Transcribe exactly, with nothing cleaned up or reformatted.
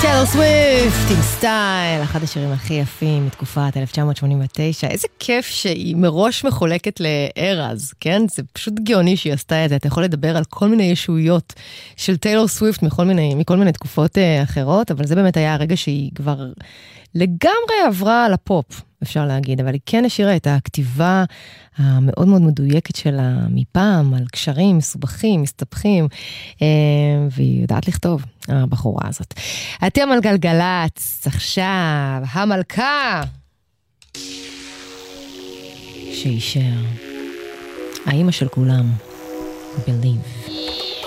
טיילור סוויפט עם סטייל, אחד השירים הכי יפים מתקופת אלף תשע מאות שמונים ותשע. איזה כיף שהיא מראש מחולקת לארז, כן? זה פשוט גאוני שהיא עשתה את זה. אתה יכול לדבר על כל מיני ישויות של טיילור סוויפט מכל מיני, מכל מיני תקופות אחרות, אבל זה באמת היה הרגע שהיא כבר לגמרי עברה על הפופ, אפשר להגיד, אבל היא כן השאירה את הכתיבה המאוד מאוד מדויקת שלה מפעם, על קשרים מסובכים, מסתבכים, והיא יודעת לכתוב, הבחורה הזאת. אתם על גלגלץ, עכשיו, המלכה שישר, האמא של כולם, Believe.